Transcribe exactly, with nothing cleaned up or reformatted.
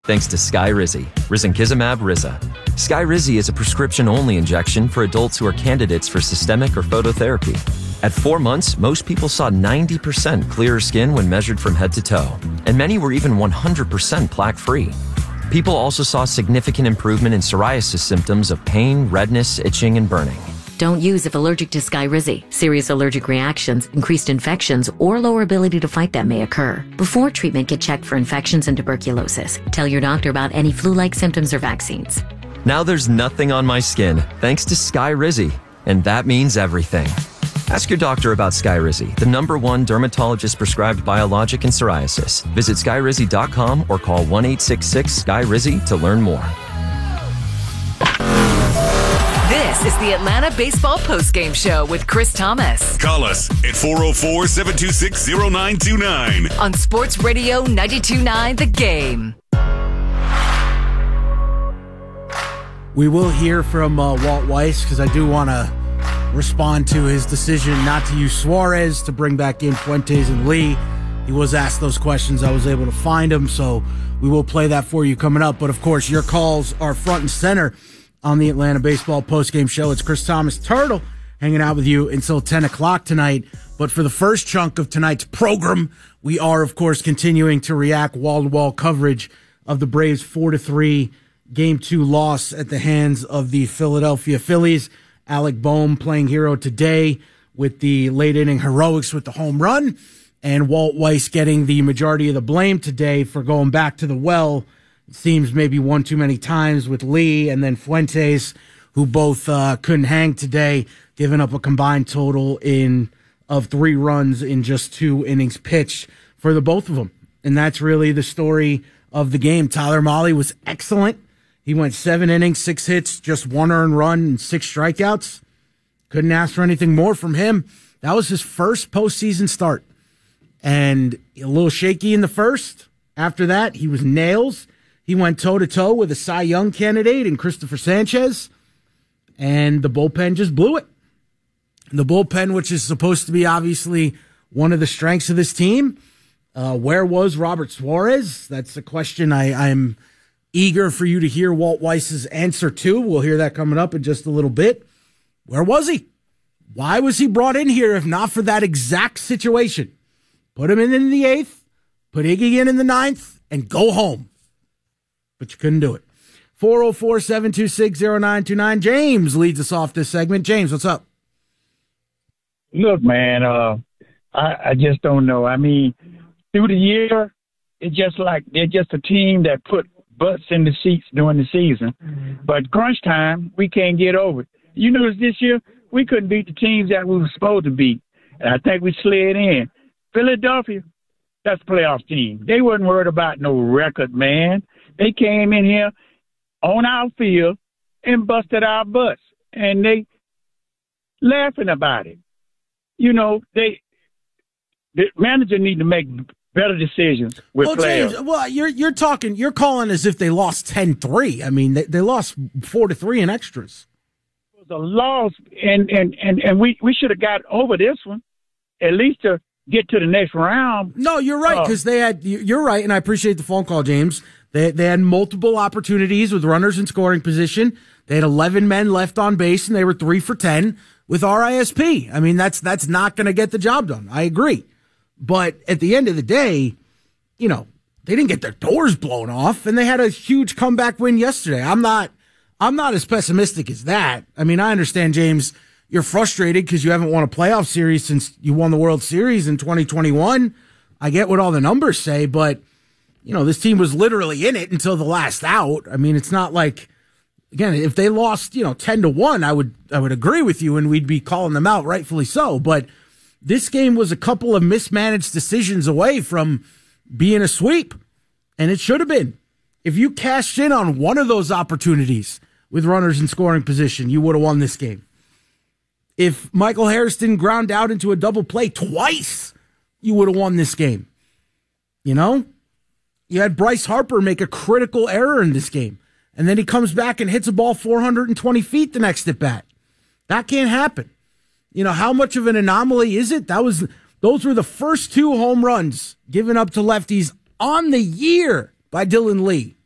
Thanks to Skyrizi, risankizumab Riza. Skyrizi is a prescription-only injection for adults who are candidates for systemic or phototherapy. At four months, most people saw ninety percent clearer skin when measured from head to toe, and many were even one hundred percent plaque-free. People also saw significant improvement in psoriasis symptoms of pain, redness, itching, and burning. Don't use if allergic to Skyrizi. Serious allergic reactions, increased infections, or lower ability to fight them may occur. Before treatment, get checked for infections and tuberculosis. Tell your doctor about any flu-like symptoms or vaccines. Now there's nothing on my skin, thanks to Skyrizi, and that means everything. Ask your doctor about Skyrizi, the number one dermatologist-prescribed biologic in psoriasis. Visit skyrizi dot com or call one eight six six Skyrizi to learn more. This is the Atlanta Baseball Postgame Show with Chris Thomas. Call us at four oh four, seven two six, oh nine two nine. On Sports Radio ninety-two point nine The Game. We will hear from uh, Walt Weiss because I do want to respond to his decision not to use Suarez, to bring back in Fuentes and Lee. He was asked those questions. I was able to find him, so we will play that for you coming up. But, of course, your calls are front and center on the Atlanta Baseball Postgame Show. It's Chris Thomas Turtle hanging out with you until ten o'clock tonight. But for the first chunk of tonight's program, we are, of course, continuing to react wall-to-wall coverage of the Braves' four to three Game two loss at the hands of the Philadelphia Phillies. Alec Boehm playing hero today with the late-inning heroics with the home run, and Walt Weiss getting the majority of the blame today for going back to the well. It seems maybe one too many times with Lee and then Fuentes, who both uh, couldn't hang today, giving up a combined total in of three runs in just two innings pitched for the both of them. And that's really the story of the game. Tyler Mahle was excellent. He went seven innings, six hits, just one earned run, and six strikeouts. Couldn't ask for anything more from him. That was his first postseason start. And a little shaky in the first. After that, he was nails. He went toe-to-toe with a Cy Young candidate in Christopher Sanchez. And the bullpen just blew it. The bullpen, which is supposed to be obviously one of the strengths of this team. Uh, where was Robert Suarez? That's a question I, I'm... eager for you to hear Walt Weiss's answer to. We'll hear that coming up in just a little bit. Where was he? Why was he brought in here if not for that exact situation? Put him in in the eighth, put Iggy in in the ninth, and go home. But you couldn't do it. four oh four, seven two six, oh nine two nine. James leads us off this segment. James, what's up? Look, man, uh, I, I just don't know. I mean, through the year, it's just like they're just a team that put butts in the seats during the season. But crunch time, we can't get over it. You notice this year, we couldn't beat the teams that we were supposed to beat. And I think we slid in. Philadelphia, that's a playoff team. They wasn't worried about no record, man. They came in here on our field and busted our butts. And they laughing about it. You know, they the manager need to make better decisions with well, players. James, well, you're you're talking, you're calling as if they lost ten three. I mean, they, they lost four to three in extras. It was a loss, and and and, and we, we should have got over this one, at least to get to the next round. No, you're right, because uh, they had. You're right, and I appreciate the phone call, James. They they had multiple opportunities with runners in scoring position. They had eleven men left on base, and they were three for ten with R I S P. I mean, that's that's not going to get the job done. I agree. But at the end of the day, you know, they didn't get their doors blown off, and they had a huge comeback win yesterday. I'm not, I'm not as pessimistic as that. I mean, I understand, James, you're frustrated because you haven't won a playoff series since you won the World Series in twenty twenty-one. I get what all the numbers say, but, you know, this team was literally in it until the last out. I mean, it's not like, again, if they lost, you know, ten to one, I would, I would agree with you, and we'd be calling them out, rightfully so, but this game was a couple of mismanaged decisions away from being a sweep, and it should have been. If you cashed in on one of those opportunities with runners in scoring position, you would have won this game. If Michael Harris didn't ground out into a double play twice, you would have won this game. You know? You had Bryce Harper make a critical error in this game, and then he comes back and hits a ball four hundred twenty feet the next at bat. That can't happen. You know, how much of an anomaly is it? That was, those were the first two home runs given up to lefties on the year by Dylan Lee.